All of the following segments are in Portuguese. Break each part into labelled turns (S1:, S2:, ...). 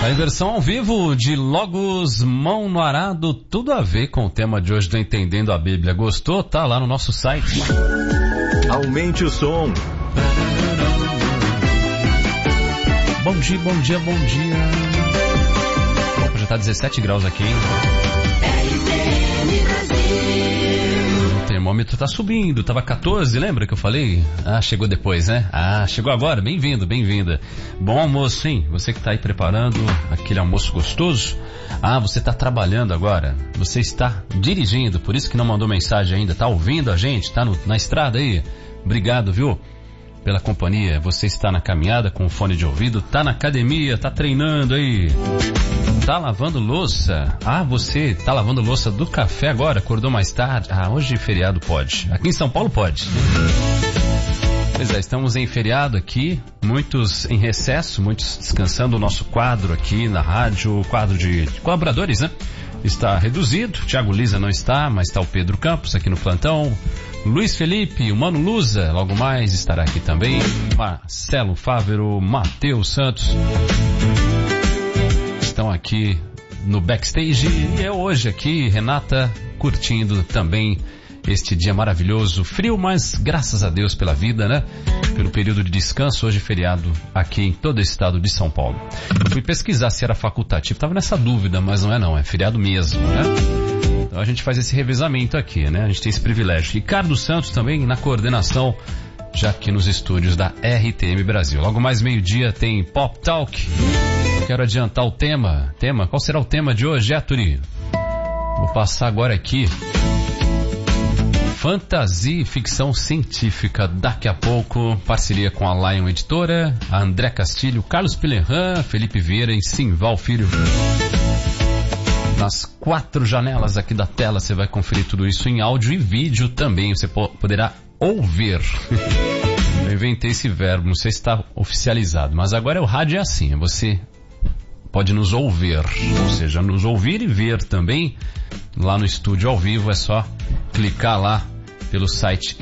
S1: A versão ao vivo de Logos Mão no Arado, tudo a ver com o tema de hoje do Entendendo a Bíblia. Gostou? Tá lá no nosso site.
S2: Aumente o som.
S1: Bom dia, bom dia, bom dia. Opa, já tá 17 graus aqui, hein? O termômetro tá subindo, tava 14, lembra que eu falei? Ah, chegou depois, né? Ah, chegou agora, bem-vindo, bem-vinda. Bom almoço, hein? Você que tá aí preparando aquele almoço gostoso. Ah, você tá trabalhando agora, você está dirigindo, por isso que não mandou mensagem ainda, tá ouvindo a gente, tá na estrada aí? Obrigado, viu? Pela companhia, você está na caminhada com o fone de ouvido, tá na academia, tá treinando aí, tá lavando louça. Ah, você tá lavando louça do café agora, acordou mais tarde. Ah, hoje feriado pode, aqui em São Paulo pode. Pois é, estamos em feriado aqui, muitos em recesso, muitos descansando. O nosso quadro aqui na rádio, o quadro de colaboradores, né? Está reduzido, Thiago Lisa não está, mas está o Pedro Campos aqui no plantão. Luiz Felipe, o Mano Lusa, logo mais estará aqui também. Marcelo Fávero, Matheus Santos estão aqui no backstage. E é hoje aqui, Renata, curtindo também este dia maravilhoso. Frio, mas graças a Deus pela vida, né? Pelo período de descanso, hoje feriado aqui em todo o estado de São Paulo. Eu fui pesquisar se era facultativo, estava nessa dúvida, mas não, é feriado mesmo, né? Então a gente faz esse revezamento aqui, né? A gente tem esse privilégio. Ricardo Santos também na coordenação, já aqui nos estúdios da RTM Brasil. Logo mais meio-dia tem Pop Talk. Quero adiantar o tema. Qual será o tema de hoje, Turi? Vou passar agora aqui. Fantasia e ficção científica. Daqui a pouco, parceria com a Lion Editora, a André Castilho, Carlos Pilerran, Felipe Vieira e Simval Filho. Nas 4 janelas aqui da tela você vai conferir tudo isso em áudio e vídeo também. Você poderá ouvir. Eu inventei esse verbo, não sei se está oficializado, mas agora o rádio é assim, você pode nos ouvir, ou seja, nos ouvir e ver também lá no estúdio ao vivo. É só clicar lá pelo site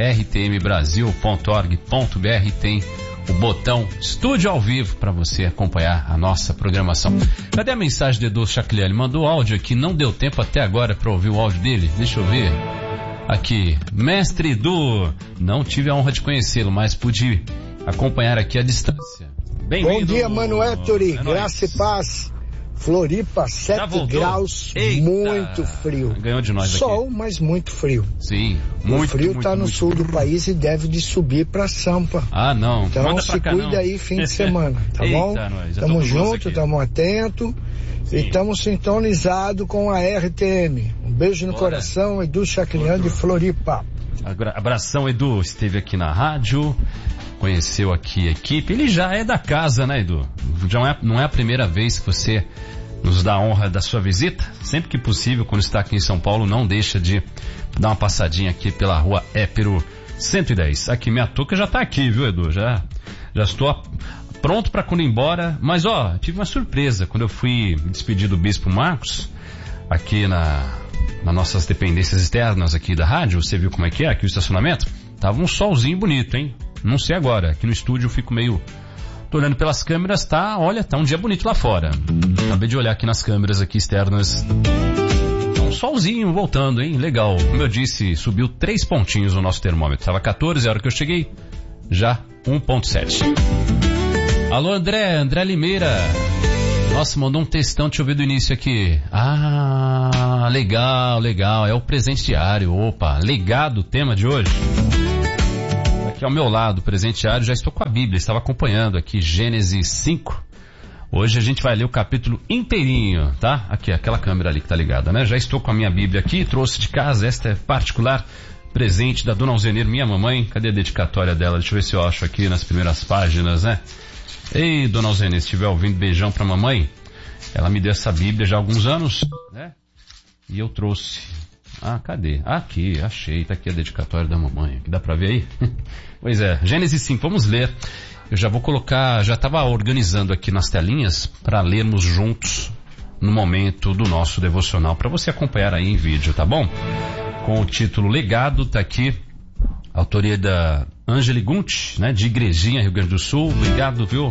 S1: rtmbrasil.org.br, tem o botão Estúdio ao Vivo para você acompanhar a nossa programação. Cadê a mensagem de Edu Chacliani? Mandou áudio aqui, não deu tempo até agora para ouvir o áudio dele. Deixa eu ver. Aqui, Mestre Edu, não tive a honra de conhecê-lo, mas pude acompanhar aqui à distância. Bem-vindo.
S3: Bom dia, Mano Héctori, graça e paz. Floripa, 7 graus, eita, muito frio.
S1: Ganhou de nós aqui.
S3: Sol, mas muito frio.
S1: Sim, muito.
S3: O frio está no sul do país e deve de subir para Sampa.
S1: Ah, não.
S3: Então manda se cuida aí fim de semana, tá bom? Tamo junto, tamo atento e estamos sintonizados com a RTM. Um beijo no coração, Edu Chacliani de Floripa.
S1: Abração, Edu. Esteve aqui na rádio, conheceu aqui a equipe. Ele já é da casa, né, Edu? Já não é a primeira vez que você nos dá a honra da sua visita. Sempre que possível, quando está aqui em São Paulo, não deixa de dar uma passadinha aqui pela rua Épiro 110. Aqui, minha touca já está aqui, viu, Edu? Já estou pronto para quando ir embora. Mas, tive uma surpresa. Quando eu fui me despedir do Bispo Marcos, aqui nas nossas dependências externas aqui da rádio, você viu como é que é aqui o estacionamento? Tava um solzinho bonito, hein? Não sei agora, aqui no estúdio eu fico meio... Tô olhando pelas câmeras, tá um dia bonito lá fora. Acabei de olhar aqui nas câmeras aqui externas. Tá um solzinho voltando, hein? Legal. Como eu disse, subiu 3 pontinhos o nosso termômetro. Tava 14, a hora que eu cheguei, já 1.7. Alô, André Limeira. Nossa, mandou um textão, deixa eu ver do início aqui. Ah, legal. É o presente diário. Opa, legado o tema de hoje. Aqui ao meu lado, presente diário, já estou com a Bíblia, estava acompanhando aqui Gênesis 5. Hoje a gente vai ler o capítulo inteirinho, tá? Aqui, aquela câmera ali que tá ligada, né? Já estou com a minha Bíblia aqui, trouxe de casa, esta é particular presente da Dona Alzenir, minha mamãe. Cadê a dedicatória dela? Deixa eu ver se eu acho aqui nas primeiras páginas, né? Ei, Dona Alzenir, se estiver ouvindo, beijão pra mamãe. Ela me deu essa Bíblia já há alguns anos, né? E eu trouxe. Ah, cadê? Aqui, achei, tá aqui a dedicatória da mamãe. Aqui dá pra ver aí? Pois é, Gênesis 5, vamos ler. Eu já vou colocar, já estava organizando aqui nas telinhas para lermos juntos no momento do nosso devocional, para você acompanhar aí em vídeo, tá bom? Com o título Legado, tá aqui, autoria da Angeli Gunt, né, de Igrejinha, Rio Grande do Sul. Obrigado, viu,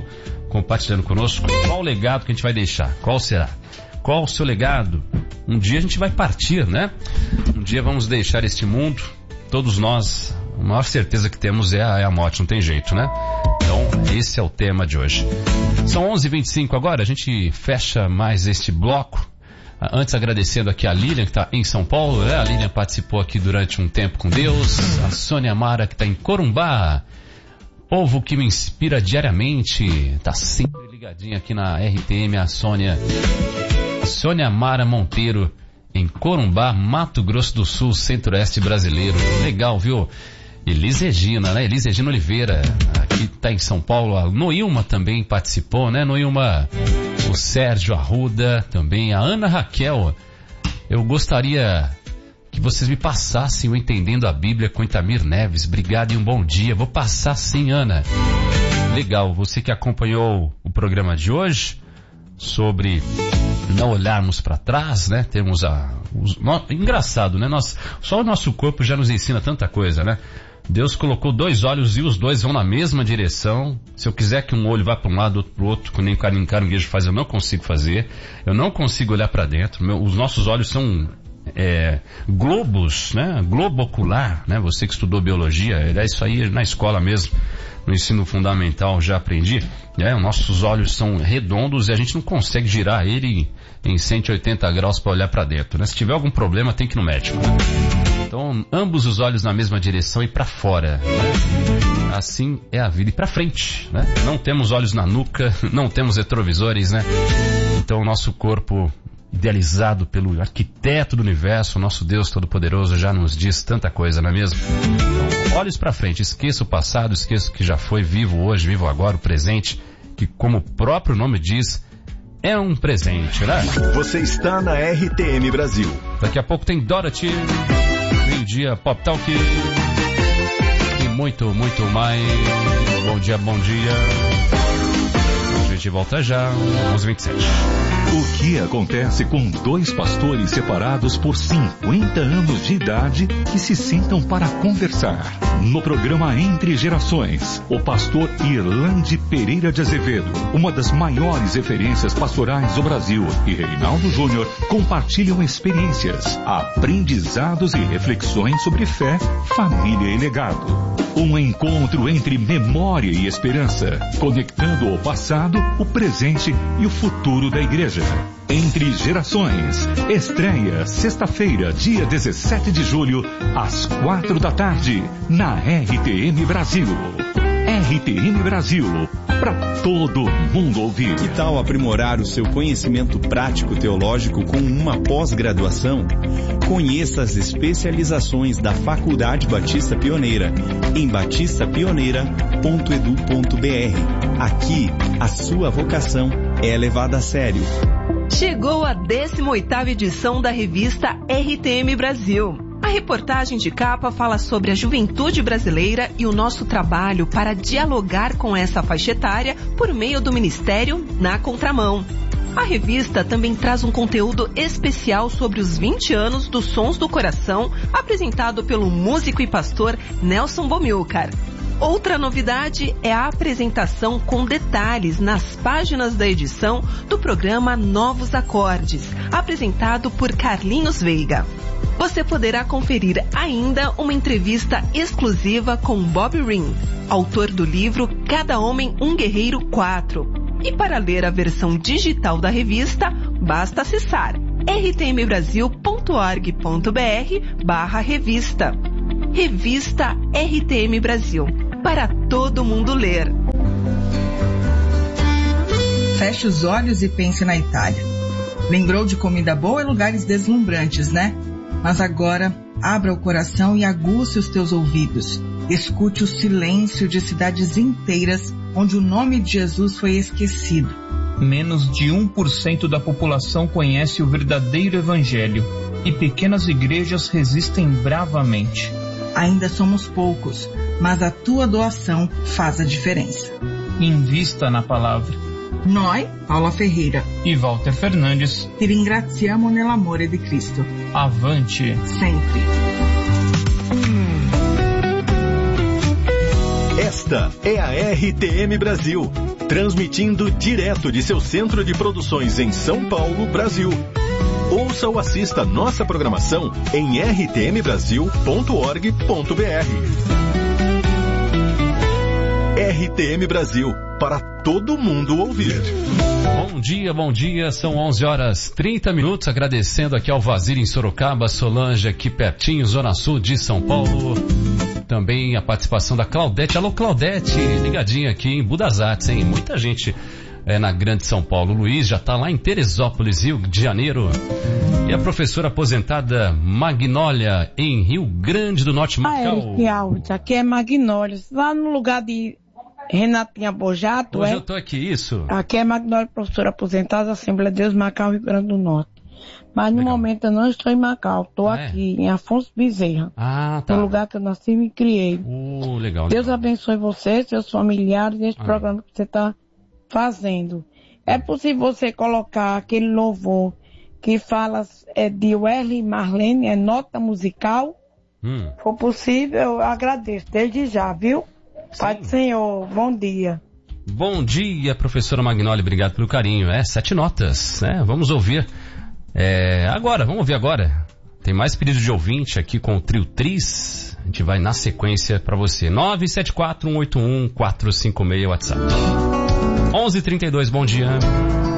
S1: compartilhando conosco qual o legado que a gente vai deixar. Qual será? Qual o seu legado? Um dia a gente vai partir, né? Um dia vamos deixar este mundo. Todos nós, a maior certeza que temos é a morte, não tem jeito, né? Então, esse é o tema de hoje. São 11h25 agora, a gente fecha mais este bloco. Antes, agradecendo aqui a Lilian, que está em São Paulo, né? A Lilian participou aqui durante um tempo com Deus. A Sônia Mara, que está em Corumbá. Povo que me inspira diariamente. Está sempre ligadinha aqui na RTM, a Sônia. Sônia Mara Monteiro, em Corumbá, Mato Grosso do Sul, centro-oeste brasileiro. Legal, viu? Elis Regina, né? Elis Regina Oliveira, aqui está em São Paulo. A Noilma também participou, né? Noilma, o Sérgio Arruda também, a Ana Raquel. Eu gostaria que vocês me passassem o Entendendo a Bíblia com Itamir Neves. Obrigado e um bom dia. Vou passar sim, Ana. Legal, você que acompanhou o programa de hoje, sobre não olharmos para trás, né? Temos engraçado, né? Só o nosso corpo já nos ensina tanta coisa, né? Deus colocou 2 olhos e os 2 vão na mesma direção. Se eu quiser que um olho vá para um lado, outro para o outro, que nem o caranguejo faz, eu não consigo fazer. Eu não consigo olhar para dentro. Os nossos olhos são globos, né? Globo ocular, né? Você que estudou biologia, é isso aí na escola mesmo, no ensino fundamental já aprendi. Nossos olhos são redondos e a gente não consegue girar ele em 180 graus para olhar para dentro, né? Se tiver algum problema, tem que ir no médico, né? Então, ambos os olhos na mesma direção e para fora, né? Assim é a vida. E para frente, né? Não temos olhos na nuca, não temos retrovisores, né? Então, o nosso corpo, idealizado pelo arquiteto do universo, nosso Deus Todo-Poderoso, já nos diz tanta coisa, não é mesmo? Então, olhos para frente, esqueça o passado, esqueça o que já foi, vivo hoje, vivo agora, o presente, que como o próprio nome diz, é um presente, né?
S2: Você está na RTM Brasil.
S1: Daqui a pouco tem Dorothy, meio-dia, Pop Talk e muito, muito mais. Bom dia, bom dia. A gente volta já, 11h27.
S2: O que acontece com 2 pastores separados por 50 anos de idade que se sentam para conversar? No programa Entre Gerações, o pastor Irlande Pereira de Azevedo, uma das maiores referências pastorais do Brasil, e Reinaldo Júnior compartilham experiências, aprendizados e reflexões sobre fé, família e legado. Um encontro entre memória e esperança, conectando o passado, o presente e o futuro da igreja. Entre Gerações, estreia sexta-feira, dia 17 de julho, às 4 da tarde, na RTM Brasil. RTM Brasil, para todo mundo ouvir.
S4: Que tal aprimorar o seu conhecimento prático teológico com uma pós-graduação? Conheça as especializações da Faculdade Batista Pioneira em batistapioneira.edu.br. Aqui, a sua vocação é levada a sério.
S5: Chegou a 18ª edição da revista RTM Brasil. A reportagem de capa fala sobre a juventude brasileira e o nosso trabalho para dialogar com essa faixa etária por meio do Ministério Na Contramão. A revista também traz um conteúdo especial sobre os 20 anos dos Sons do Coração, apresentado pelo músico e pastor Nelson Bomilcar. Outra novidade é a apresentação com detalhes nas páginas da edição do programa Novos Acordes, apresentado por Carlinhos Veiga. Você poderá conferir ainda uma entrevista exclusiva com Bob Ring, autor do livro Cada Homem um Guerreiro 4. E para ler a versão digital da revista, basta acessar rtmbrasil.org.br/revista. Revista RTM Brasil, para todo mundo ler.
S6: Feche os olhos e pense na Itália. Lembrou de comida boa e lugares deslumbrantes, né? Mas agora, abra o coração e aguce os teus ouvidos. Escute o silêncio de cidades inteiras onde o nome de Jesus foi esquecido.
S7: Menos de 1% da população conhece o verdadeiro evangelho e pequenas igrejas resistem bravamente.
S6: Ainda somos poucos, mas a tua doação faz a diferença.
S7: Invista na palavra.
S6: Noi, Paula Ferreira
S7: e Walter Fernandes,
S6: ti ringraziamo nell'amore di Cristo.
S7: Avante!
S6: Sempre.
S2: Esta é a RTM Brasil.
S8: Transmitindo direto de seu centro de produções em São Paulo, Brasil. Ouça ou assista nossa programação em rtmbrasil.org.br. RTM Brasil, para todo mundo ouvir.
S1: Bom dia, são 11h30, agradecendo aqui ao Vazir em Sorocaba, Solange aqui pertinho, Zona Sul de São Paulo. Também a participação da Claudete. Alô, Claudete, ligadinha aqui em Budas Artes, hein? Muita gente na Grande São Paulo. O Luiz já tá lá em Teresópolis, Rio de Janeiro. E a professora aposentada Magnólia, em Rio Grande do Norte, Macau.
S9: Aqui é Magnólia, lá no lugar de Renatinha Bojato.
S1: Hoje eu tô aqui, isso.
S9: Aqui é Magnólia, professora aposentada, Assembleia de Deus, Macau, Rio Grande do Norte. Mas no momento eu não estou em Macau, estou aqui em Afonso Bezerra.
S1: Tá.
S9: No lugar que eu nasci e me criei.
S1: Legal.
S9: Deus abençoe você, seus familiares, este programa que você está fazendo. É possível você colocar aquele louvor que fala de Wesley Marlene, é nota musical? Se for possível, eu agradeço desde já, viu? Sim. Pai do Senhor, bom dia.
S1: Bom dia, professora Magnólia, obrigado pelo carinho. 7 notas, né? Vamos ouvir vamos ouvir agora. Tem mais pedido de ouvinte aqui com o Trio Tris. A gente vai na sequência para você. 974-181-456 WhatsApp. 11h32, bom dia.